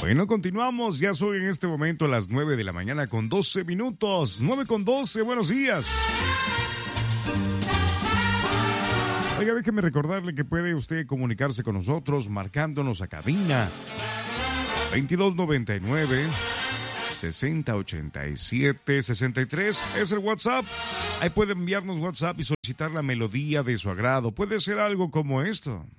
Bueno, continuamos. Ya soy en este momento a las 9 de la mañana con 12 minutos. 9 con 12. Buenos días. Oiga, déjeme recordarle que puede usted comunicarse con nosotros marcándonos a cabina 2299 6087 63. Es el WhatsApp. Ahí puede enviarnos WhatsApp y solicitar la melodía de su agrado. Puede ser algo como esto.